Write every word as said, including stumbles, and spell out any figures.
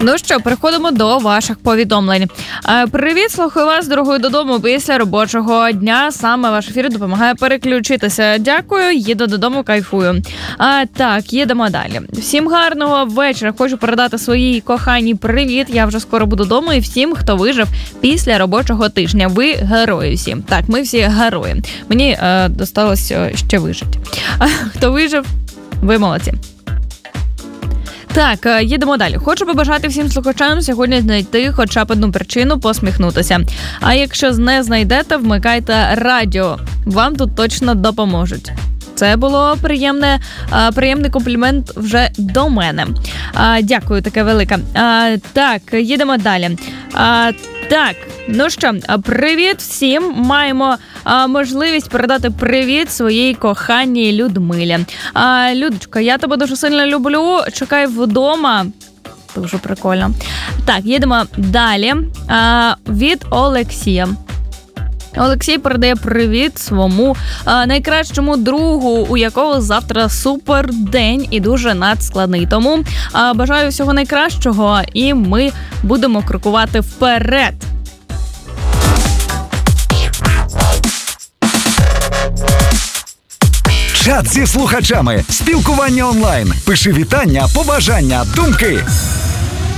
Ну що, переходимо до ваших повідомлень. Привіт, слухаю вас дорогою додому після робочого дня. Саме ваш ефір допомагає переключитися. Дякую, їду додому, кайфую. А, так, їдемо далі. Всім гарного вечора. Хочу передати своїй коханій привіт. Я вже скоро буду вдома, і всім, хто вижив після робочого тижня. Ви герої всі. Так, ми всі герої. Мені е, досталось ще вижити. А, хто вижив, ви молодці. Так, їдемо далі. Хочу побажати всім слухачам сьогодні знайти хоча б одну причину посміхнутися. А якщо не знайдете, вмикайте радіо. Вам тут точно допоможуть. Це було приємне, приємний комплімент вже до мене. Дякую, таке велике. Так, їдемо далі. Так, ну що, привіт всім. Маємо а, можливість передати привіт своїй коханій Людмилі. А, Людочка, я тебе дуже сильно люблю. Чекай вдома. Дуже прикольно. Так, їдемо далі. А, від Олексія. Олексій передає привіт своєму а, найкращому другу, у якого завтра супер день і дуже надскладний. Тому а, бажаю всього найкращого, і ми будемо крокувати вперед. Чат зі слухачами. Спілкування онлайн. Пиши вітання, побажання, думки.